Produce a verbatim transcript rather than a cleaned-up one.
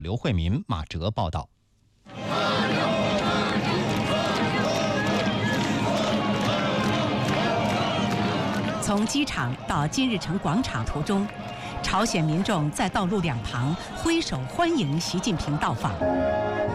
刘慧民、马哲报道。 从机场到金日成广场途中，朝鲜民众在道路两旁挥手欢迎习近平到访。